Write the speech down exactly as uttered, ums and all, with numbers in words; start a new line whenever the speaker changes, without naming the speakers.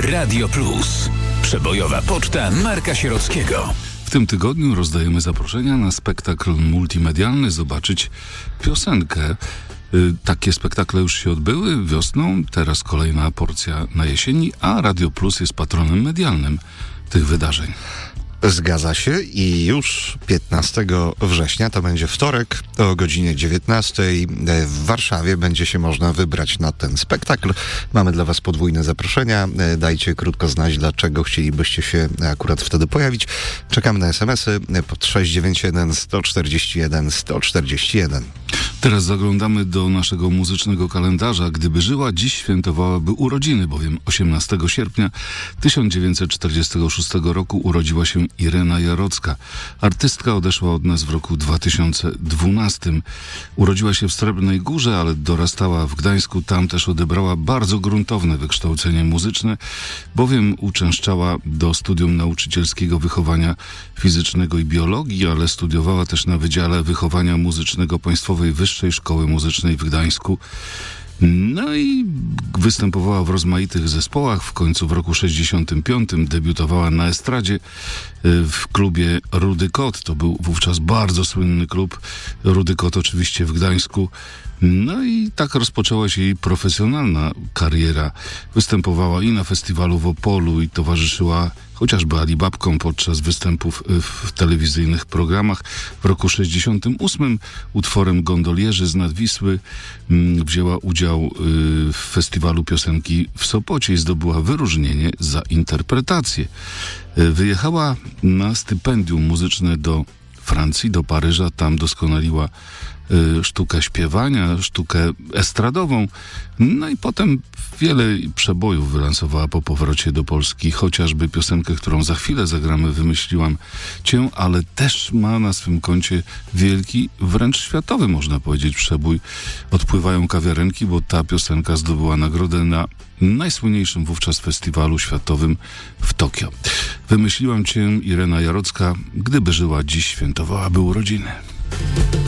Radio Plus. Przebojowa poczta Marka Sierockiego.
W tym tygodniu rozdajemy zaproszenia na spektakl multimedialny Zobaczyć piosenkę. Takie spektakle już się odbyły wiosną, teraz kolejna porcja na jesieni, a Radio Plus jest patronem medialnym tych wydarzeń.
Zgadza się i już piętnastego września, to będzie wtorek, o godzinie dziewiętnastej w Warszawie będzie się można wybrać na ten spektakl. Mamy dla was podwójne zaproszenia. Dajcie krótko znać, dlaczego chcielibyście się akurat wtedy pojawić. Czekamy na es em esy pod sześć dziewięć jeden sto czterdzieści jeden sto czterdzieści jeden.
Teraz zaglądamy do naszego muzycznego kalendarza. Gdyby żyła, dziś świętowałaby urodziny, bowiem osiemnastego sierpnia tysiąc dziewięćset czterdziestego szóstego roku urodziła się Irena Jarocka. Artystka odeszła od nas w roku dwa tysiące dwunastym. Urodziła się w Srebrnej Górze, ale dorastała w Gdańsku. Tam też odebrała bardzo gruntowne wykształcenie muzyczne, bowiem uczęszczała do studium nauczycielskiego wychowania fizycznego i biologii, ale studiowała też na Wydziale Wychowania Muzycznego Państwowej Wyższej Szkoły Muzycznej w Gdańsku. No i występowała w rozmaitych zespołach. W końcu w roku sześćdziesiątym piątym debiutowała na estradzie w klubie Rudy Kot. To był wówczas bardzo słynny klub. Rudy Kot oczywiście w Gdańsku. No i tak rozpoczęła się jej profesjonalna kariera. Występowała i na festiwalu w Opolu i towarzyszyła chociażby Alibabkom podczas występów w telewizyjnych programach. W roku sześćdziesiątym ósmym utworem Gondolierzy z nad Wisły wzięła udział w festiwalu piosenki w Sopocie i zdobyła wyróżnienie za interpretację. Wyjechała na stypendium muzyczne do Francji, do Paryża. Tam doskonaliła sztukę śpiewania, sztukę estradową. No i potem wiele przebojów wylansowała po powrocie do Polski. Chociażby piosenkę, którą za chwilę zagramy, Wymyśliłam Cię, ale też ma na swym koncie wielki, wręcz światowy, można powiedzieć, przebój. Odpływają kawiarenki, bo ta piosenka zdobyła nagrodę na najsłynniejszym wówczas festiwalu światowym w Tokio. Wymyśliłam Cię, Irena Jarocka, gdyby żyła, dziś świętowałaby urodziny.